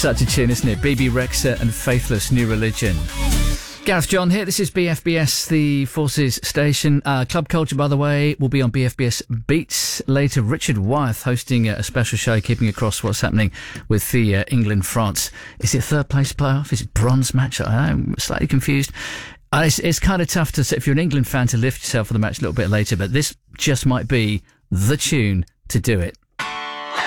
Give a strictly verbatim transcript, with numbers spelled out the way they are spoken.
Such a tune, isn't it? B B Rexha and Faithless New Religion. Gareth John here. This is B F B S, the Forces station. Uh, Club Culture, by the way, will be on B F B S Beats later. Richard Wyeth hosting a special show, keeping across what's happening with the uh, England-France. Is it third place playoff? Is it bronze match? I don't know, I'm slightly confused. Uh, it's, it's kind of tough to say, if you're an England fan, to lift yourself for the match a little bit later, but this just might be the tune to do it.